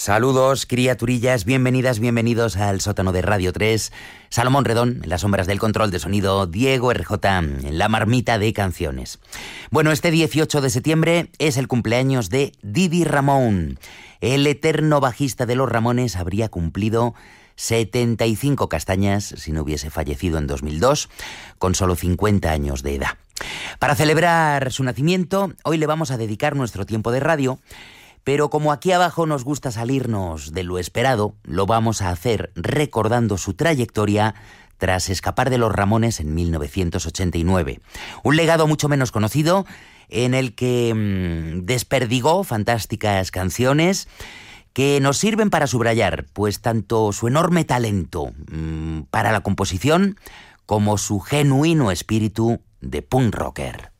Saludos, criaturillas, bienvenidas, bienvenidos al sótano de Radio 3. Salomón Redón, en las sombras del control de sonido, Diego RJ, en la marmita de canciones. Bueno, este 18 de septiembre es el cumpleaños de Didi Ramón. El eterno bajista de los Ramones habría cumplido 75 castañas si no hubiese fallecido en 2002, con solo 50 años de edad. Para celebrar su nacimiento, hoy le vamos a dedicar nuestro tiempo de radio. Pero como aquí abajo nos gusta salirnos de lo esperado, lo vamos a hacer recordando su trayectoria tras escapar de los Ramones en 1989. Un legado mucho menos conocido en el que desperdigó fantásticas canciones que nos sirven para subrayar pues tanto su enorme talento para la composición como su genuino espíritu de punk rocker.